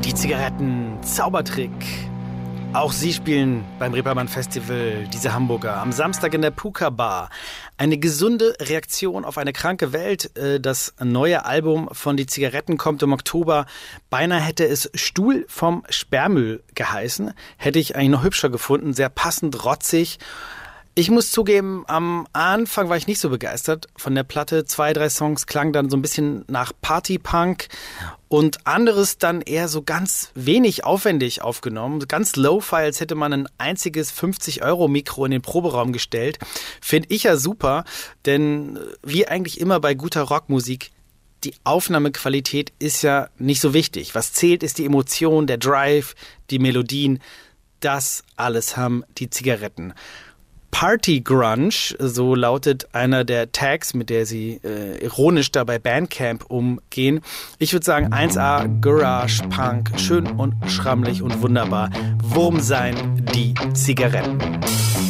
Die Zigaretten, Zaubertrick. Auch sie spielen beim Reeperbahn Festival, diese Hamburger, am Samstag in der Puka Bar. Eine gesunde Reaktion auf eine kranke Welt. Das neue Album von Die Zigaretten kommt im Oktober. Beinahe hätte es Stuhl vom Sperrmüll geheißen. Hätte ich eigentlich noch hübscher gefunden, sehr passend, rotzig. Ich muss zugeben, am Anfang war ich nicht so begeistert von der Platte. 2, 3 Songs klangen dann so ein bisschen nach Partypunk und anderes dann eher so ganz wenig aufwendig aufgenommen. Ganz Lo-Fi, als hätte man ein einziges 50-Euro-Mikro in den Proberaum gestellt. Finde ich ja super, denn wie eigentlich immer bei guter Rockmusik, die Aufnahmequalität ist ja nicht so wichtig. Was zählt, ist die Emotion, der Drive, die Melodien. Das alles haben die Zigaretten. Party Grunge, so lautet einer der Tags, mit der sie ironisch da bei Bandcamp umgehen. Ich würde sagen 1A Garage Punk, schön und schrammelig und wunderbar. Wurm sein, die Zigaretten.